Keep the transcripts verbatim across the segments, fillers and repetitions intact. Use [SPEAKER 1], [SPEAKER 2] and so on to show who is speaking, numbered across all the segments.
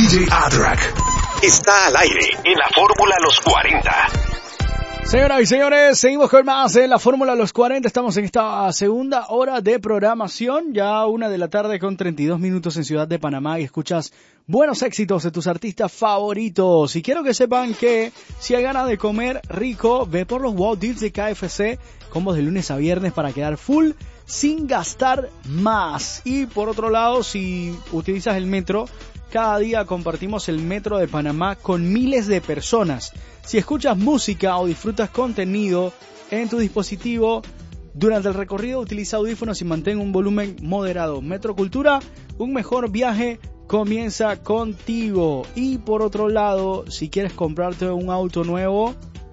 [SPEAKER 1] J A-Track está al aire en la Fórmula Los cuarenta.
[SPEAKER 2] Señoras y señores, seguimos con más en la Fórmula Los cuarenta. Estamos en esta segunda hora de programación, ya una de la tarde con treinta y dos minutos en Ciudad de Panamá, y escuchas buenos éxitos de tus artistas favoritos. Y quiero que sepan que si hay ganas de comer rico, ve por los Wow Deals de K F C, combos de lunes a viernes para quedar full sin gastar más. Y por otro lado, si utilizas el metro, cada día compartimos el metro de Panamá con miles de personas. Si escuchas música o disfrutas contenido en tu dispositivo durante el recorrido, utiliza audífonos y mantén un volumen moderado. Metro Cultura, un mejor viaje comienza contigo. Y por otro lado, si quieres comprarte un auto nuevo,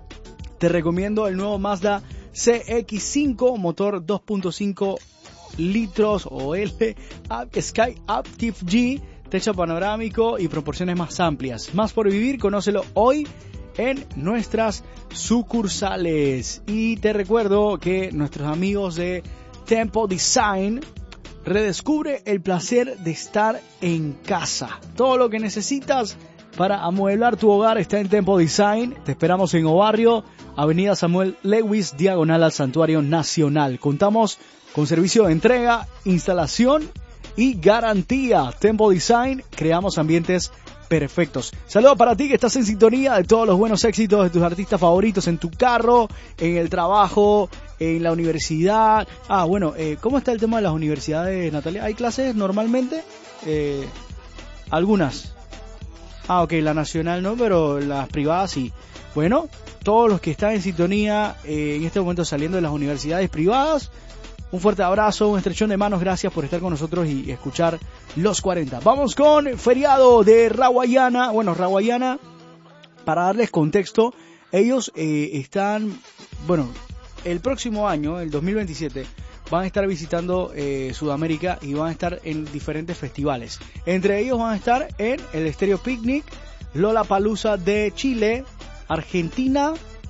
[SPEAKER 2] te recomiendo el nuevo Mazda C X cinco, motor dos punto cinco litros o L, Sky Active G, techo panorámico y proporciones más amplias. Más por vivir, conócelo hoy en nuestras sucursales. Y te recuerdo que nuestros amigos de Tempo Design, redescubre el placer de estar en casa. Todo lo que necesitas para amueblar tu hogar está en Tempo Design. Te esperamos en Obarrio, Avenida Samuel Lewis, diagonal al Santuario Nacional. Contamos con servicio de entrega, instalación y garantía. Tempo Design, creamos ambientes perfectos. Saludos para ti que estás en sintonía de todos los buenos éxitos de tus artistas favoritos en tu carro, en el trabajo, en la universidad. Ah, bueno, eh, ¿cómo está el tema de las universidades, Natalia? ¿Hay clases normalmente? Eh, algunas. Ah, ok, la nacional no, pero las privadas sí. Bueno, todos los que están en sintonía eh, en este momento saliendo de las universidades privadas, un fuerte abrazo, un estrechón de manos, gracias por estar con nosotros y escuchar Los cuarenta. Vamos con feriado de Rawayana. Bueno, Rawayana, para darles contexto, ellos eh, están, bueno, el próximo año, el dos mil veintisiete, van a estar visitando eh, Sudamérica y van a estar en diferentes festivales. Entre ellos van a estar en el Estéreo Picnic, Lollapalooza de Chile, Argentina,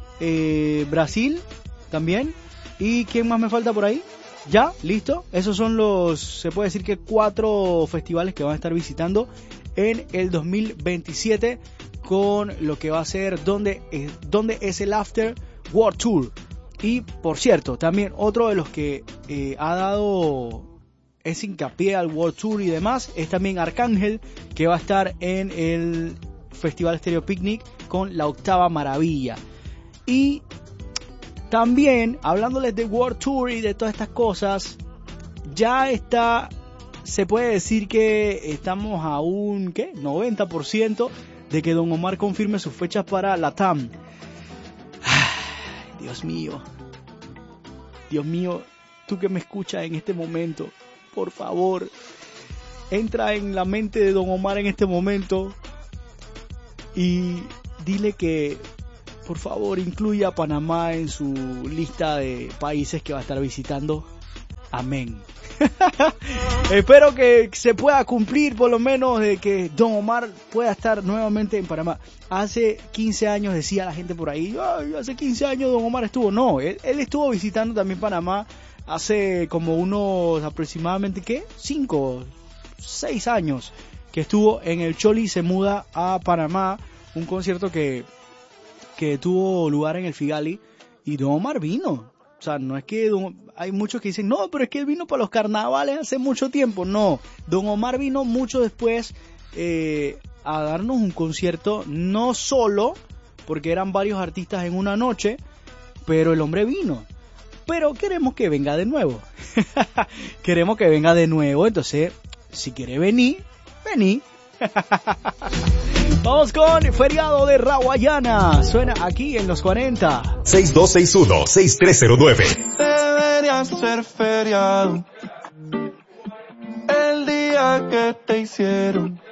[SPEAKER 2] eh, Brasil también. ¿Y quién más me falta por ahí? ¿Ya? ¿Listo? Esos son los, se puede decir que cuatro festivales que van a estar visitando en el dos mil veintisiete con lo que va a ser donde, eh, donde es el After World Tour. Y por cierto, también otro de los que eh, ha dado ese hincapié al World Tour y demás es también Arcángel, que va a estar en el Festival Stereo Picnic con La Octava Maravilla. Y también, hablándoles de World Tour y de todas estas cosas, ya está, se puede decir que estamos a un, ¿qué? noventa por ciento de que Don Omar confirme sus fechas para Latam. Ay, Dios mío, Dios mío, tú que me escuchas en este momento, por favor, entra en la mente de Don Omar en este momento y dile que por favor incluya a Panamá en su lista de países que va a estar visitando. Amén. Espero que se pueda cumplir por lo menos de que Don Omar pueda estar nuevamente en Panamá. Hace quince años decía la gente por ahí, ay, hace quince años Don Omar estuvo. No, él, él estuvo visitando también Panamá hace como unos aproximadamente, ¿qué? cinco, seis años que estuvo en el Choli, se muda a Panamá, un concierto que que tuvo lugar en el Figali, y Don Omar vino. O sea, no es que Don, hay muchos que dicen, no, pero es que él vino para los carnavales hace mucho tiempo. No, Don Omar vino mucho después eh, a darnos un concierto, no solo, porque eran varios artistas en una noche, pero el hombre vino. Pero queremos que venga de nuevo. Queremos que venga de nuevo, entonces, si quiere venir, vení. Vamos con feriado de Rawayana. Suena aquí en los cuarenta.
[SPEAKER 1] seis dos seis uno, seis tres cero nueve.
[SPEAKER 3] Debería ser feriado el día que te hicieron